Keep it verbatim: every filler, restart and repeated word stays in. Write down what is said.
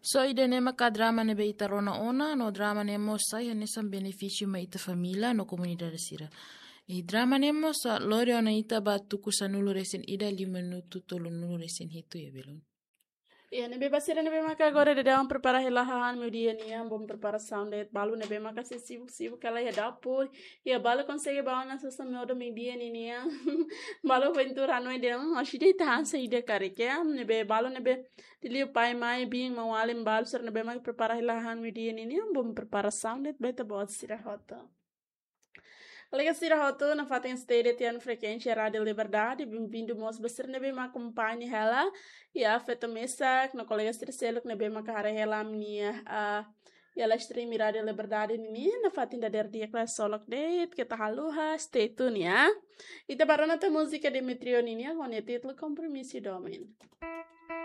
So ide nema ka drama nebe ita rona ona, no drama nemo sai hanesam benefício ma ita família no comunidade sira. E drama nemo sa lore ona ita ba tuku sanulu resen ida lima minuto tolu nulu resen hitu ya belum. Iya, nebe basira nebe maka agora de dar um prepara relahan meu dia nia, bom preparação de balu nebe maka se sivo sivo que ela ia dar por e a bala consegue balu na sua meu do meu dia nia, balu ventura no ide, acho de tá se ide cara que nebe balu nebe dili o pai mai bem mau alim balu ser nebe maka prepara relahan meu dia nia, bom preparação de beta bot sira rota. Colega Cira Roto, na Fatem State, Tiano Frequente, Rádio Liberdade, bem-vindo, moço, você não me acompanha ela, e a feta mesa, no colega Cira Celo, que não me cara ela, minha, a, e ela stream Rádio Liberdade, menina, na Fatem da Derdia, classe solo, que tá haluha, stay tuned, ya? E tá barana a música de Metrio, ninha, com o título Compromisso Domínio.